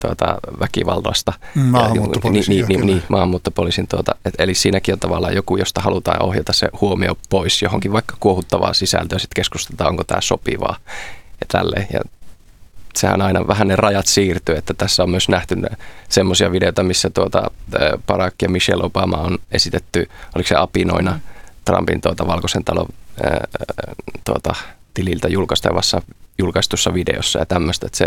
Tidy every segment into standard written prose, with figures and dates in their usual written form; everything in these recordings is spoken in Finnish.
väkivaltaista. Maahanmuuttopoliisin. Niin, maahanmuuttopoliisin. Eli siinäkin on tavallaan joku, josta halutaan ohjata se huomio pois johonkin vaikka kuohuttavaa sisältöä. Sitten keskustetaan, onko tämä sopivaa ja tälleen. Ja sehän aina vähän ne rajat siirtyy, että tässä on myös nähty semmoisia videoita, missä Barack ja Michelle Obama on esitetty, oliko se apinoina Trumpin Valkoisen talon tililtä julkaistussa videossa ja tämmöistä, että se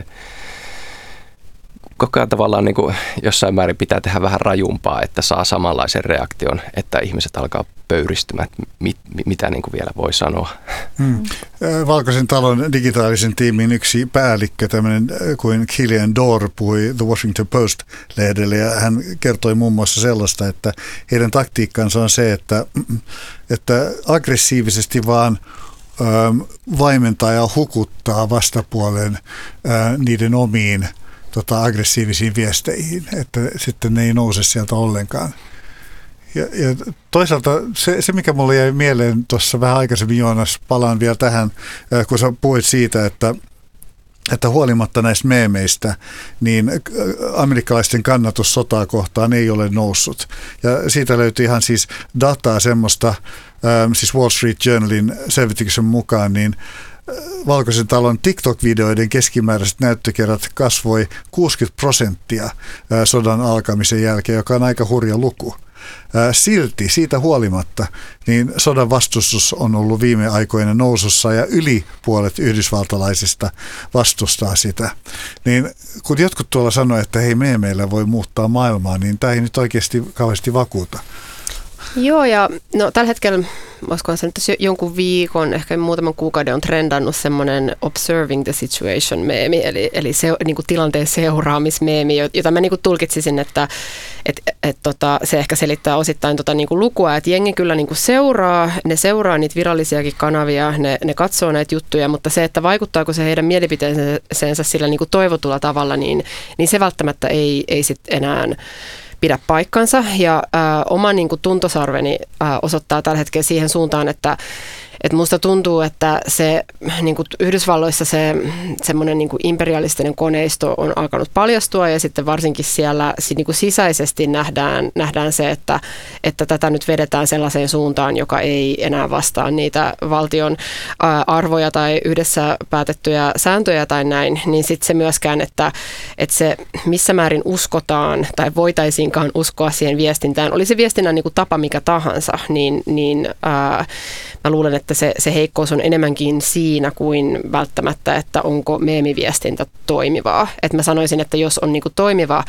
koko ajan tavallaan niin kuin jossain määrin pitää tehdä vähän rajumpaa, että saa samanlaisen reaktion, että ihmiset alkaa pöyristymään, mitä niin kuin vielä voi sanoa. Valkoisen talon digitaalisen tiimin yksi päällikkö, tämmöinen kuin Killian Dorr, puhui The Washington Post-lehdelle, ja hän kertoi muun muassa sellaista, että heidän taktiikkansa on se, että aggressiivisesti vaan vaimentaa ja hukuttaa vastapuolen niiden omiin aggressiivisiin viesteihin, että sitten ne ei nouse sieltä ollenkaan. Ja toisaalta se, mikä mulle jäi mieleen tuossa vähän aikaisemmin, Joonas, palaan vielä tähän, kun sä puhuit siitä, että huolimatta näistä meemeistä, niin amerikkalaisten kannatus sotaa kohtaan ei ole noussut. Ja siitä löytyy ihan siis dataa semmoista, siis Wall Street Journalin selvityksen mukaan, niin Valkoisen talon TikTok-videoiden keskimääräiset näyttökerrat kasvoi 60% sodan alkamisen jälkeen, joka on aika hurja luku. Silti, siitä huolimatta, niin sodan vastustus on ollut viime aikoina nousussa ja yli puolet yhdysvaltalaisista vastustaa sitä. Niin kun jotkut tuolla sanoo, että hei, meillä voi muuttaa maailmaa, niin tämä ei nyt oikeasti kauheasti vakuuta. Joo, ja no, tällä hetkellä, olisikohan se nyt jonkun viikon, ehkä muutaman kuukauden on trendannut semmoinen observing the situation-meemi, eli se, niin kuin tilanteen seuraamismeemi, jota mä niin kuin tulkitsisin, että se ehkä selittää osittain niin kuin lukua, että jengi kyllä niin kuin seuraa niitä virallisiakin kanavia, ne katsoo näitä juttuja, mutta se, että vaikuttaako se heidän mielipiteensä sillä niin kuin toivotulla tavalla, niin se välttämättä ei sitten enää pidä paikkansa, ja oma niin kuin tuntosarveni osoittaa tällä hetkellä siihen suuntaan, että musta tuntuu, että se niin kuin Yhdysvalloissa se semmoinen niin kuin imperialistinen koneisto on alkanut paljastua, ja sitten varsinkin siellä niin kuin sisäisesti nähdään se, että tätä nyt vedetään sellaiseen suuntaan, joka ei enää vastaa niitä valtion arvoja tai yhdessä päätettyjä sääntöjä tai näin, niin sitten se myöskään, että se missä määrin uskotaan tai voitaisiinkaan uskoa siihen viestintään, oli se viestinnän niin kuin tapa mikä tahansa, niin mä luulen, että se heikkous on enemmänkin siinä kuin välttämättä, että onko meemiviestintä toimivaa. Että mä sanoisin, että jos on niinku toimiva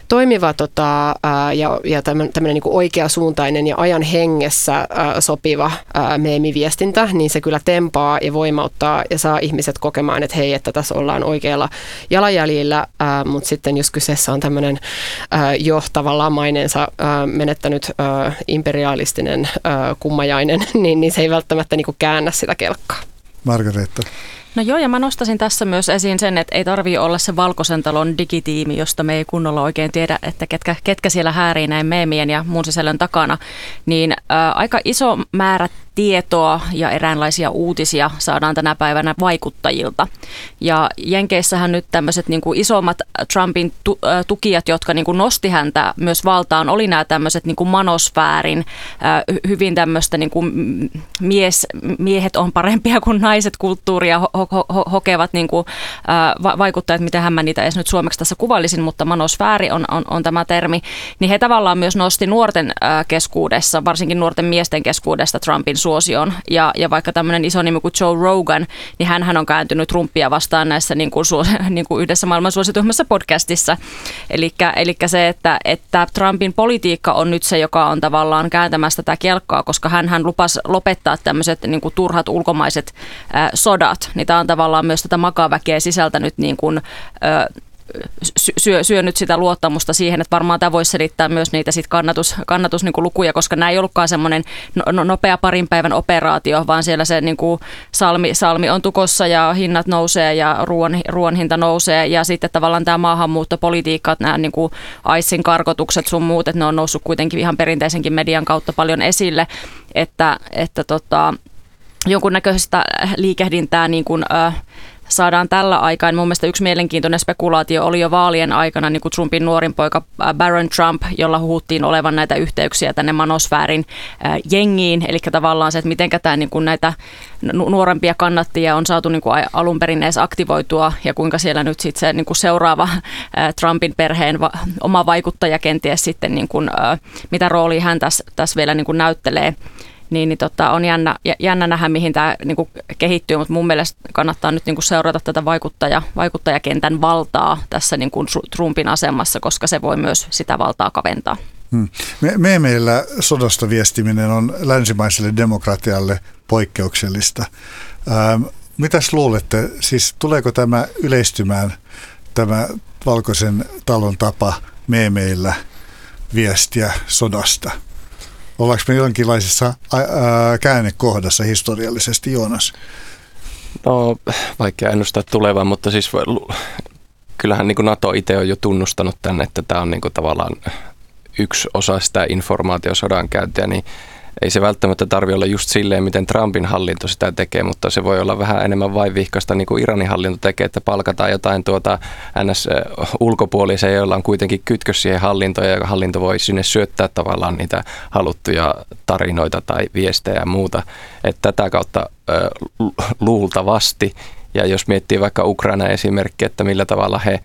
ja tämmöinen niinku oikeasuuntainen ja ajan hengessä sopiva meemiviestintä, niin se kyllä tempaa ja voimauttaa ja saa ihmiset kokemaan, että hei, että tässä ollaan oikealla jalanjäljillä, mutta sitten jos kyseessä on tämmöinen jo tavallaan maineensa menettänyt imperialistinen kummajainen, niin se ei välttämättä niinku käännä sitä kelkkaa. Margareetta. No joo, ja mä nostasin tässä myös esiin sen, että ei tarvitse olla se Valkoisen talon digitiimi, josta me ei kunnolla oikein tiedä, että ketkä siellä häärii näin meemien ja muun sisällön takana, niin aika iso määrä tietoa ja eräänlaisia uutisia saadaan tänä päivänä vaikuttajilta. Ja Jenkeissähän nyt tämmöiset niin kuin isommat Trumpin tukijat, jotka niin kuin nosti häntä myös valtaan, oli nämä tämmöiset niin kuin manosfäärin, hyvin tämmöistä niin kuin miehet on parempia kuin naiset kulttuuria hokevat niin kuin vaikuttajat, miten mä niitä edes nyt suomeksi tässä kuvailisin, mutta manosfääri on tämä termi, niin he tavallaan myös nosti nuorten keskuudessa, varsinkin nuorten miesten keskuudesta Trumpin suosion. Ja vaikka tämmöinen iso nimi kuin Joe Rogan, niin hänhän on kääntynyt Trumpia vastaan näissä niin kuin yhdessä maailman suosituimmassa podcastissa. Eli se, että Trumpin politiikka on nyt se, joka on tavallaan kääntämässä tätä kelkkaa, koska hän lupasi lopettaa tämmöiset niin kuin turhat ulkomaiset sodat. Niin tämä on tavallaan myös tätä makaväkeä sisältänyt niin kuin, syönyt sitä luottamusta siihen, että varmaan tämä voisi selittää myös niitä sit kannatus niin kuin lukuja, koska nämä ei ollutkaan semmoinen nopea parin päivän operaatio, vaan siellä se niin kuin salmi on tukossa ja hinnat nousee ja ruoan hinta nousee, ja sitten tavallaan tämä maahanmuuttopolitiikka, nämä niin kuin ICEin karkotukset sun muut, että ne on noussut kuitenkin ihan perinteisenkin median kautta paljon esille, että jonkunnäköistä liikehdintää niin kuin saadaan tällä aikaa. Mun mielestä yksi mielenkiintoinen spekulaatio oli jo vaalien aikana niin kuin Trumpin nuorin poika Barron Trump, jolla huhuttiin olevan näitä yhteyksiä tänne manosfäärin jengiin. Eli tavallaan se, että miten tämä niin kuin näitä nuorempia kannattajia on saatu niin kuin alun perin edes aktivoitua ja kuinka siellä nyt sitten se niin kuin seuraava Trumpin perheen oma vaikuttaja kenties sitten, niin kuin, mitä roolia hän tässä vielä niin kuin näyttelee. Niin on jännä nähdä, mihin tämä niinku kehittyy, mutta mun mielestä kannattaa nyt niinku seurata tätä vaikuttajakentän valtaa tässä niinku Trumpin asemassa, koska se voi myös sitä valtaa kaventaa. Meillä sodasta viestiminen on länsimaiselle demokratialle poikkeuksellista. Mitäs luulette, siis tuleeko tämä yleistymään, tämä Valkoisen talon tapa meemeillä viestiä sodasta? Ollaanko me jonkinlaisessa käännekohdassa historiallisesti, Joonas? No, vaikea ennustaa tulevaa, mutta siis kyllähän niin kuin NATO itse on jo tunnustanut tänne, että tämä on niin kuin tavallaan yksi osa sitä informaatiosodankäyntiä, niin ei se välttämättä tarvitse olla just silleen, miten Trumpin hallinto sitä tekee, mutta se voi olla vähän enemmän vaivihkasta, niin kuin Iranin hallinto tekee, että palkataan jotain NS-ulkopuolisia, joilla on kuitenkin kytkös siihen hallintoon, ja hallinto voi sinne syöttää tavallaan niitä haluttuja tarinoita tai viestejä ja muuta. Että tätä kautta luultavasti, ja jos miettii vaikka Ukraina esimerkki, että millä tavalla he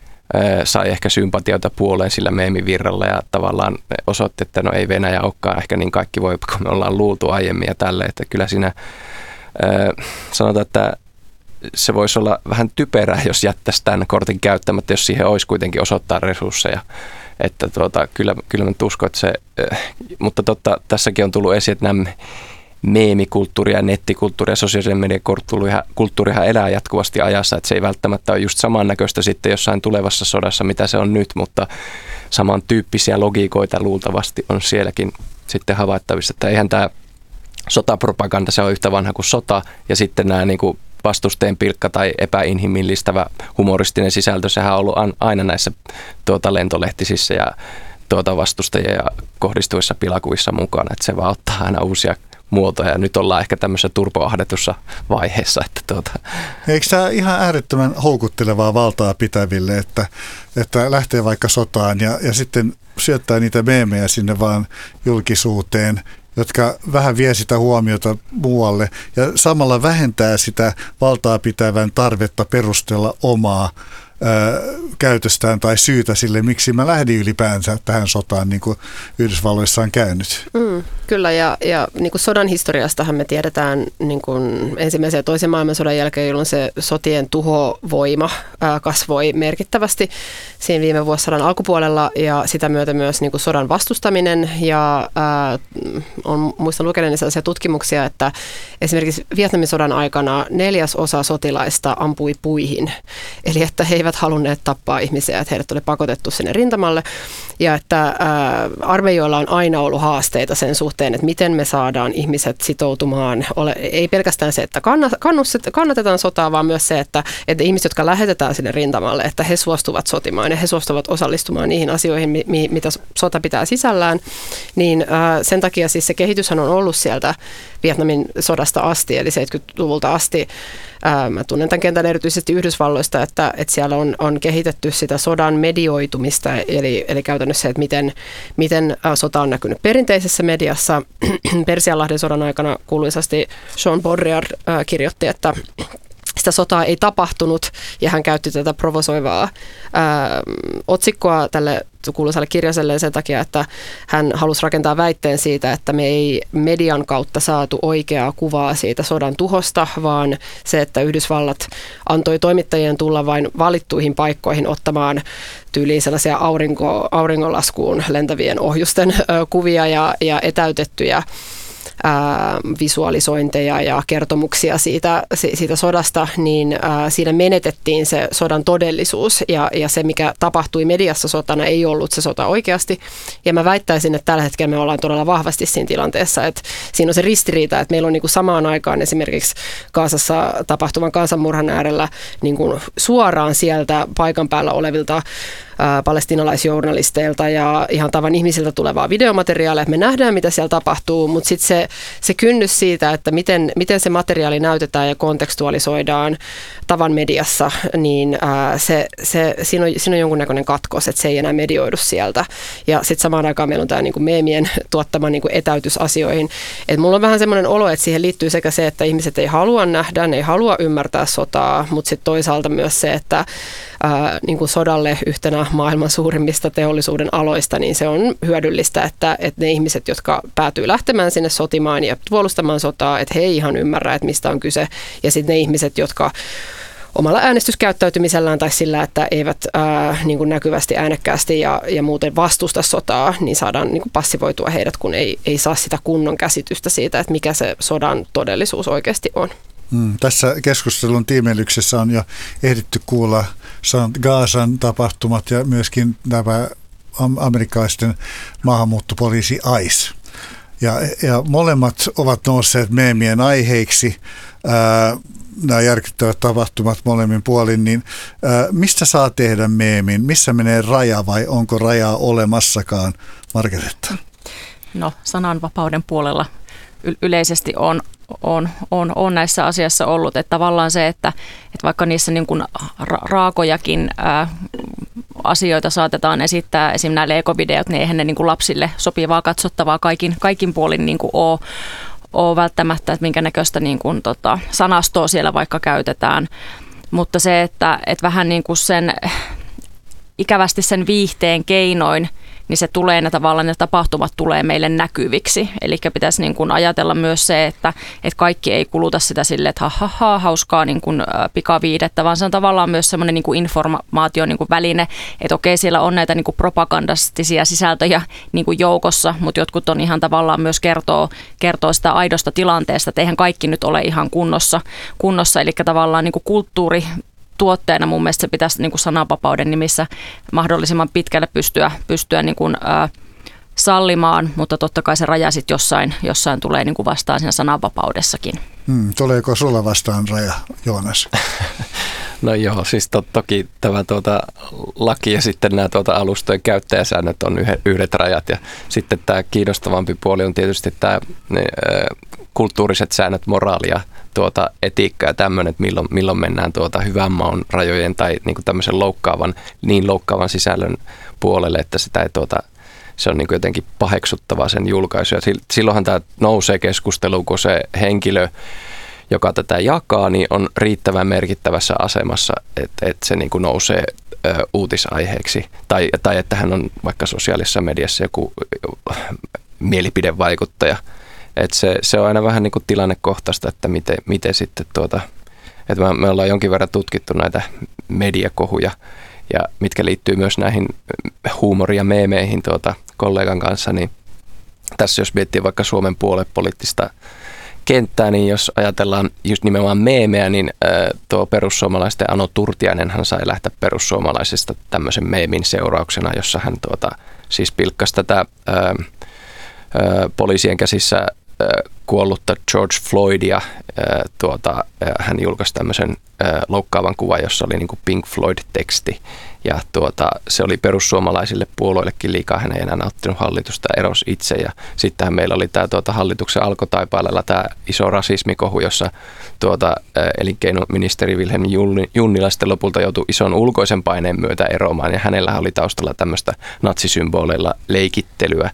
sai ehkä sympatioita puoleen sillä meemivirralla ja tavallaan osoitti, että no ei Venäjä olekaan ehkä niin kaikki voi, kun me ollaan luultu aiemmin ja tälleen, että kyllä siinä sanotaan, että se voisi olla vähän typerää, jos jättäisi tämän kortin käyttämättä, jos siihen olisi kuitenkin osoittaa resursseja, että kyllä mä uskon, että se, mutta tässäkin on tullut esiin, että nämä meemikulttuuri ja nettikulttuuri ja sosiaalisen median kulttuurihan elää jatkuvasti ajassa, että se ei välttämättä ole just samannäköistä sitten jossain tulevassa sodassa, mitä se on nyt, mutta samantyyppisiä logiikoita luultavasti on sielläkin sitten havaittavissa, että eihän tämä sotapropaganda, se on yhtä vanha kuin sota, ja sitten nämä niin kuin vastusteen pilkka tai epäinhimillistävä humoristinen sisältö, sehän on ollut aina näissä lentolehtisissä ja vastustajia ja kohdistuvissa pilakuvissa mukana, että se vaan ottaa aina uusia muotoja, ja nyt ollaan ehkä tämmöisessä turboahdetussa vaiheessa. Eikö tämä ihan äärettömän houkuttelevaa valtaa pitäville, että lähtee vaikka sotaan ja sitten syöttää niitä meemejä sinne vaan julkisuuteen, jotka vähän vie sitä huomiota muualle ja samalla vähentää sitä valtaa pitävän tarvetta perustella omaa käytöstään tai syytä sille, miksi mä lähdin ylipäänsä tähän sotaan, niin kuin Yhdysvalloissa on käynyt. Kyllä, ja niin kuin sodan historiastahan me tiedetään niin kuin ensimmäisen ja toisen maailmansodan jälkeen, jolloin se sotien tuhovoima kasvoi merkittävästi siinä viime vuosisadan alkupuolella, ja sitä myötä myös niin kuin sodan vastustaminen, ja muistan lukeneeni sellaisia tutkimuksia, että esimerkiksi Vietnamin sodan aikana 4/4 sotilaista ampui puihin, eli että he eivät halunneet tappaa ihmisiä, että heidät oli pakotettu sinne rintamalle, ja että armeijoilla on aina ollut haasteita sen suhteen, että miten me saadaan ihmiset sitoutumaan. Ei pelkästään se, että kannatetaan sotaa, vaan myös se, että ihmiset, jotka lähetetään sinne rintamalle, että he suostuvat sotimaan ja he suostuvat osallistumaan niihin asioihin, mitä sota pitää sisällään. Niin sen takia siis se kehityshän on ollut sieltä Vietnamin sodasta asti, eli 70-luvulta asti. Mä tunnen tämän kentän erityisesti Yhdysvalloista, että siellä on kehitetty sitä sodan medioitumista, eli käytännössä se, että miten sota on näkynyt perinteisessä mediassa. Persianlahden sodan aikana kuuluisasti Sean Baudrillard kirjoitti, että sitä sotaa ei tapahtunut, ja hän käytti tätä provosoivaa otsikkoa tälle kuuluisalle kirjaiselle sen takia, että hän halusi rakentaa väitteen siitä, että me ei median kautta saatu oikeaa kuvaa siitä sodan tuhosta, vaan se, että Yhdysvallat antoi toimittajien tulla vain valittuihin paikkoihin ottamaan tyyliin sellaisia auringonlaskuun lentävien ohjusten kuvia ja etäytettyjä visualisointeja ja kertomuksia siitä sodasta, niin siinä menetettiin se sodan todellisuus, ja se, mikä tapahtui mediassa sotana, ei ollut se sota oikeasti. Ja mä väittäisin, että tällä hetkellä me ollaan todella vahvasti siinä tilanteessa, että siinä on se ristiriita, että meillä on niin kuin samaan aikaan esimerkiksi Gazassa tapahtuvan kansanmurhan äärellä niin kuin suoraan sieltä paikan päällä olevilta palestiinalaisjournalisteilta ja ihan tavan ihmisiltä tulevaa videomateriaalia, että me nähdään, mitä siellä tapahtuu, mutta sitten se kynnys siitä, että miten se materiaali näytetään ja kontekstualisoidaan tavan mediassa, niin siinä on jonkunnäköinen katkos, että se ei enää medioidu sieltä. Ja sitten samaan aikaan meillä on tämä niinku meemien tuottama niinku etäytys asioihin. Et mulla on vähän semmoinen olo, että siihen liittyy sekä se, että ihmiset ei halua nähdä, ne ei halua ymmärtää sotaa, mutta sitten toisaalta myös se, että niinku sodalle yhtenä maailman suurimmista teollisuuden aloista, niin se on hyödyllistä, että ne ihmiset, jotka päätyy lähtemään sinne sotimaan ja puolustamaan sotaa, että he ei ihan ymmärrä, että mistä on kyse. Ja sitten ne ihmiset, jotka omalla äänestyskäyttäytymisellään tai sillä, että eivät niin kuin näkyvästi, äänekkäästi ja muuten vastusta sotaa, niin saadaan niin kuin passivoitua heidät, kun ei saa sitä kunnon käsitystä siitä, että mikä se sodan todellisuus oikeasti on. Tässä keskustelun tiimeilyksessä on jo ehditty kuulla Gazan tapahtumat ja myöskin tämä amerikkalaisten maahanmuuttopoliisi ICE. Ja molemmat ovat nousseet meemien aiheiksi. Nämä järkyttävät tapahtumat molemmin puolin, niin mistä saa tehdä meemin? Missä menee raja vai onko rajaa olemassakaan, Margaretta? No, sananvapauden puolella yleisesti on näissä asiassa ollut, että tavallaan se, että vaikka niissä niin kuin raakojakin asioita saatetaan esittää, esimerkiksi nämä Lego-videot, niin eihän ne niin kuin lapsille sopivaa katsottavaa kaikin puolin niin kuin ole välttämättä, että minkä näköistä niin kuin, sanastoa siellä vaikka käytetään, mutta se, että vähän niin kuin ikävästi sen viihteen keinoin, niin se tulee ne tapahtumat tulee meille näkyviksi. Eli pitäisi niin kuin ajatella myös se, että kaikki ei kuluta sitä silleen, että hauskaa niin kuin pikaviidettä, vaan se on tavallaan myös semmoinen niin kuin informaation niin kuin väline, että okei, siellä on näitä niin kuin propagandastisia sisältöjä niin kuin joukossa, mutta jotkut on ihan tavallaan myös kertoo sitä aidosta tilanteesta, että eihän kaikki nyt ole ihan kunnossa, eli tavallaan niin kuin kulttuurituotteena mun mielestä se pitäisi niin kuin sananvapauden nimissä mahdollisimman pitkälle pystyä niin kuin, sallimaan, mutta totta kai se raja sitten jossain tulee niin kuin vastaan siinä sananvapaudessakin. Tuleeko sulla vastaan raja, Joonas? No joo, siis toki tämä laki ja sitten nämä alustojen käyttäjäsäännöt on yhdet rajat ja sitten tämä kiinnostavampi puoli on tietysti tämä kulttuuriset säännöt, moraalia, etiikka ja tämmöinen, että milloin mennään hyvän maun rajojen tai niin kuin tämmöisen loukkaavan sisällön puolelle, että sitä ei se on niin kuin jotenkin paheksuttavaa sen julkaisu. Ja silloinhan tämä nousee keskusteluun, kun se henkilö, joka tätä jakaa, niin on riittävän merkittävässä asemassa, että se niin kuin nousee uutisaiheeksi. Tai että hän on vaikka sosiaalisessa mediassa joku mielipidevaikuttaja. Että se on aina vähän niin kuin tilannekohtaista, että miten sitten että me ollaan jonkin verran tutkittu näitä mediakohuja, ja mitkä liittyy myös näihin huumori- ja meemeihin kollegan kanssa, niin tässä jos miettii vaikka Suomen puoluepoliittista kenttää, niin jos ajatellaan just nimenomaan meemejä, niin tuo perussuomalaisten Ano Turtiainen hän sai lähteä perussuomalaisista tämmöisen meemin seurauksena, jossa hän siis pilkkasi tätä poliisien käsissä kuollutta George Floydia. Hän julkaisi tämmöisen loukkaavan kuvan, jossa oli niin kuin Pink Floyd-teksti. Ja se oli perussuomalaisille puolueillekin liikaa. Hän ei enää nauttinut hallitusta, erosi itse. Ja sittenhän meillä oli tämä hallituksen alkotaipailella tämä iso rasismikohu, jossa elinkeinoministeri Vilhelm Junnila sitten lopulta joutui ison ulkoisen paineen myötä eroamaan. Ja hänellä oli taustalla tämmöistä natsisymboleilla leikittelyä.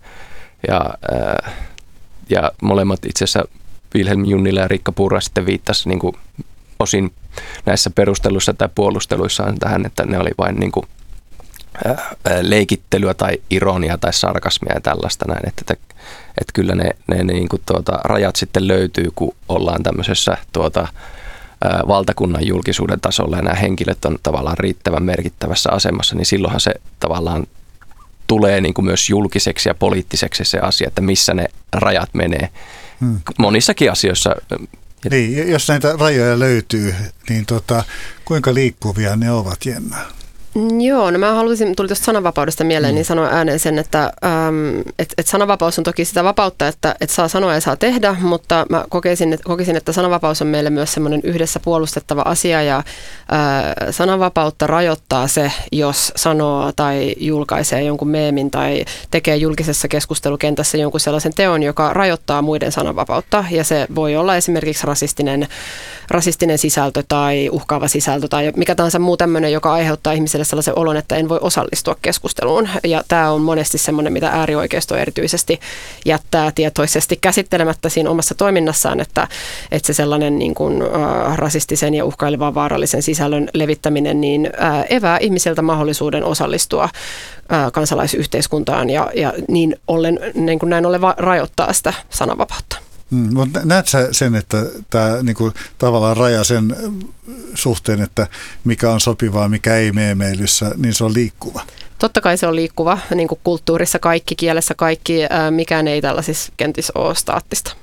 Ja molemmat itse asiassa Vilhelm Junnila ja Riikka Purra sitten viittasi niin kuin osin näissä perusteluissa tai puolusteluissaan tähän, että ne oli vain niin kuin leikittelyä tai ironiaa tai sarkasmia ja tällaista näin. Että kyllä ne niin kuin rajat sitten löytyy, kun ollaan tämmöisessä valtakunnan julkisuuden tasolla ja nämä henkilöt on tavallaan riittävän merkittävässä asemassa, niin silloinhan se tavallaan tulee niin kuin myös julkiseksi ja poliittiseksi se asia, että missä ne rajat menee. Monissakin asioissa. Niin, jos näitä rajoja löytyy, niin kuinka liikkuvia ne ovat, Jenna? Joo, no mä tuli tuosta sananvapaudesta mieleen, niin sanoa ääneen sen, että sananvapaus on toki sitä vapautta, että saa sanoa ja saa tehdä, mutta mä kokisin, että sananvapaus on meille myös semmoinen yhdessä puolustettava asia, ja sananvapautta rajoittaa se, jos sanoo tai julkaisee jonkun meemin tai tekee julkisessa keskustelukentässä jonkun sellaisen teon, joka rajoittaa muiden sananvapautta, ja se voi olla esimerkiksi rasistinen sisältö tai uhkaava sisältö tai mikä tahansa muu tämmöinen, joka aiheuttaa ihmiselle sellaisen olon, että en voi osallistua keskusteluun. Ja tämä on monesti semmoinen, mitä äärioikeisto erityisesti jättää tietoisesti käsittelemättä siinä omassa toiminnassaan, että se sellainen niin kuin, rasistisen ja uhkailevan vaarallisen sisällön levittäminen niin evää ihmisiltä mahdollisuuden osallistua kansalaisyhteiskuntaan ja niin ollen, niin kuin näin ollen rajoittaa sitä sananvapautta. Mutta näet sä sen, että tämä niinku, tavallaan raja sen suhteen, että mikä on sopivaa, mikä ei meemeilyssä, niin se on liikkuva? Totta kai se on liikkuva, niin kuin kulttuurissa kaikki, kielessä kaikki, mikään ei tällaisissa kentissä ole staattista.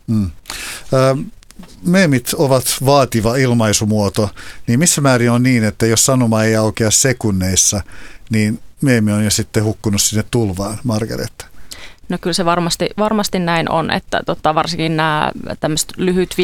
Meemit ovat vaativa ilmaisumuoto, niin missä määrin on niin, että jos sanoma ei aukea sekunneissa, niin meemi on jo sitten hukkunut sinne tulvaan, Margareta? No kyllä se varmasti näin on, että varsinkin nämä tämmöiset lyhyt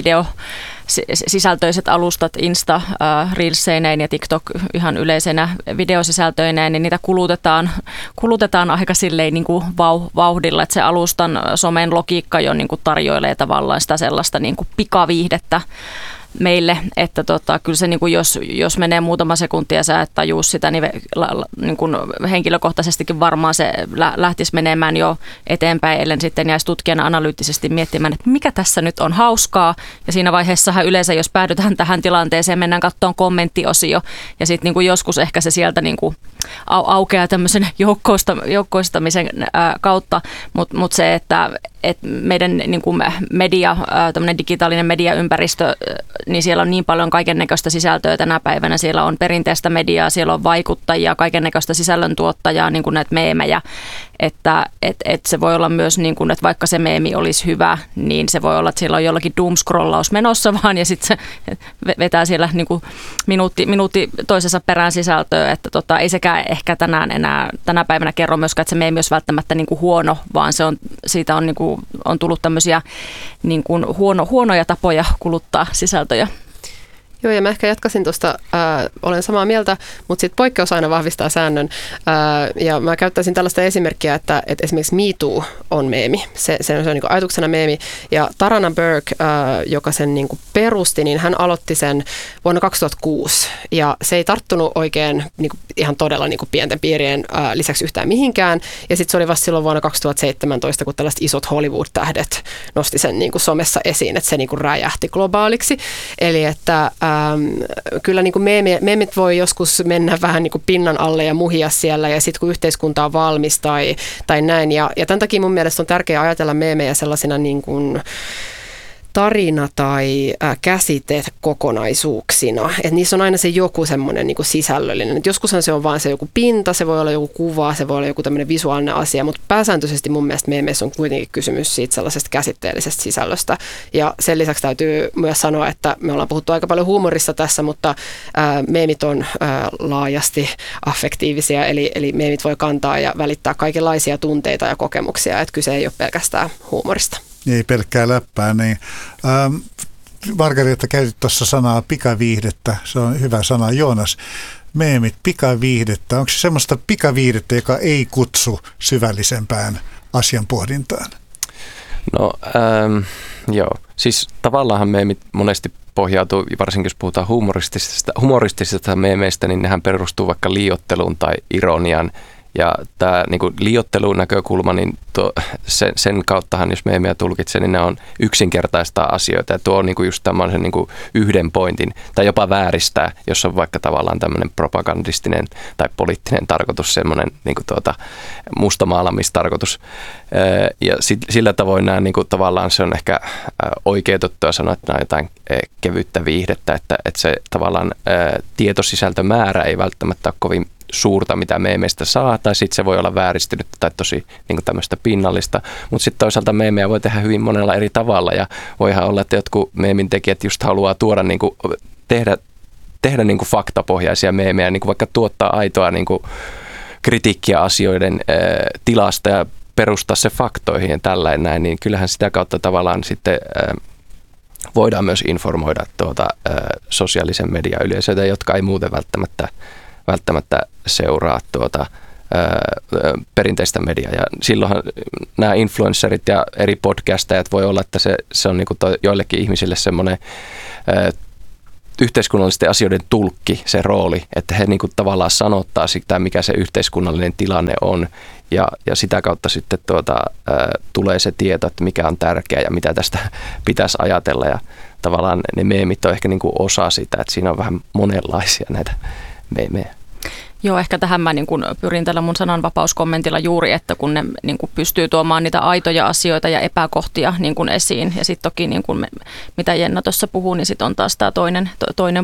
sisältöiset alustat, Insta, Reelseineen ja TikTok ihan yleisenä videosisältöineen, niin niitä kulutetaan aika silleen niin kuin vauhdilla, että se alustan somen logiikka jo niin kuin tarjoilee tavallaan sitä sellaista niin kuin pikaviihdettä meille, että kyllä se niin kuin jos menee muutama sekunti ja sä et tajuu sitä, niin kuin henkilökohtaisestikin varmaan se lähtisi menemään jo eteenpäin, ellen sitten jäisi tutkijana analyyttisesti miettimään, että mikä tässä nyt on hauskaa, ja siinä vaiheessahan yleensä, jos päädytään tähän tilanteeseen, mennään katsomaan kommenttiosio, ja sitten niin kuin joskus ehkä se sieltä niin kuin aukeaa tämmöisen joukkoistamisen kautta, mutta se, että meidän niin kuin media, tämmöinen digitaalinen mediaympäristö, niin siellä on niin paljon kaikennäköistä sisältöä tänä päivänä. Siellä on perinteistä mediaa, siellä on vaikuttajia, kaikennäköistä sisällöntuottajaa, niin kuin näitä meemejä, että se voi olla myös niin kuin, että vaikka se meemi olisi hyvä, niin se voi olla, että siellä on jollakin doom-scrollaus menossa vaan, ja sitten se vetää siellä niin kuin minuutti toisensa perään sisältöä, että ei sekään ehkä tänä päivänä kerro myöskään, että se meemi olisi välttämättä niin kuin huono, vaan siitä on, niin kuin, on tullut tämmöisiä niin kuin huonoja tapoja kuluttaa sisältöjä. Joo, ja mä ehkä jatkasin tuosta, olen samaa mieltä, mutta sitten poikkeus aina vahvistaa säännön. Ja mä käyttäisin tällaista esimerkkiä, että esimerkiksi Me Too on meemi. Se on niin kuin ajatuksena meemi. Ja Tarana Burke, joka sen niin kuin perusti, niin hän aloitti sen vuonna 2006. Ja se ei tarttunut oikein niin kuin ihan todella niin kuin pienten piirien lisäksi yhtään mihinkään. Ja sitten se oli vasta silloin vuonna 2017, kun tällaiset isot Hollywood-tähdet nosti sen niin kuin somessa esiin, että se niin kuin räjähti globaaliksi. Eli että kyllä niin kuin meemit voi joskus mennä vähän niin kuin pinnan alle ja muhia siellä, ja sitten kun yhteiskunta on valmis tai näin. Ja tämän takia mun mielestä on tärkeää ajatella meemejä sellaisena niin kuin tarina- tai käsitekokonaisuuksina. Että niissä on aina se joku semmoinen niin kuin sisällöllinen. Et joskushan se on vaan se joku pinta, se voi olla joku kuva, se voi olla joku tämmöinen visuaalinen asia, mutta pääsääntöisesti mun mielestä meemeissä on kuitenkin kysymys siitä sellaisesta käsitteellisestä sisällöstä. Ja sen lisäksi täytyy myös sanoa, että me ollaan puhuttu aika paljon huumorista tässä, mutta meemit on laajasti affektiivisia, eli meemit voi kantaa ja välittää kaikenlaisia tunteita ja kokemuksia, että kyse ei ole pelkästään huumorista. Ei pelkkää läppää, niin Margareta käytit tuossa sanaa pikaviihdettä, se on hyvä sana. Joonas, meemit, pikaviihdettä, onko se semmoista pikaviihdettä, joka ei kutsu syvällisempään asian pohdintaan? No joo, siis tavallaan meemit monesti pohjautuu, varsinkin jos puhutaan humoristisista meemeistä, niin nehän perustuu vaikka liioitteluun tai ironian. Ja tämä niin kuin liioittelun näkökulma, niin sen kauttahan, jos meemiä tulkitsee, niin ne on yksinkertaistaa asioita. Ja tuo on niin kuin just tämmöisen niin kuin yhden pointin, tai jopa vääristää, jos on vaikka tavallaan tämmöinen propagandistinen tai poliittinen tarkoitus, semmoinen niin kuin mustamaalamistarkoitus. Ja sillä tavoin nämä niin kuin tavallaan se on ehkä oikeutettua sanoa, että nämä on jotain kevyttä viihdettä, että se tavallaan tietosisältömäärä ei välttämättä ole kovin suurta, mitä meemeistä saa, tai sitten se voi olla vääristynyt tai tosi niin tämmöistä pinnallista. Mutta sitten toisaalta meemejä voi tehdä hyvin monella eri tavalla, ja voihan olla, että jotkut meemin tekijät just haluaa tuoda, niin kuin, tehdä tehdä niin kuin faktapohjaisia meemejä, niin kuin vaikka tuottaa aitoa niin kuin kritiikkiä asioiden tilasta ja perustaa se faktoihin ja tällainen näin, niin kyllähän sitä kautta tavallaan sitten voidaan myös informoida sosiaalisen median yleisöitä, jotka ei muuten välttämättä seuraa perinteistä mediaa. Ja silloinhan nämä influencerit ja eri podcastajat voi olla, että se on niin kuin joillekin ihmisille semmoinen yhteiskunnallisten asioiden tulkki, se rooli, että he niin kuin tavallaan sanottaa sitä, mikä se yhteiskunnallinen tilanne on, ja sitä kautta sitten tulee se tieto, että mikä on tärkeää ja mitä tästä pitäisi ajatella, ja tavallaan ne meemit on ehkä niin kuin osa sitä, että siinä on vähän monenlaisia näitä meemejä. Joo, ehkä tähän mä niin kun pyrin tällä mun sananvapauskommentilla juuri, että kun ne niin kun pystyy tuomaan niitä aitoja asioita ja epäkohtia niin kun esiin. Ja sitten toki, niin kun mitä Jenna tuossa puhuu, niin sitten on taas tämä toinen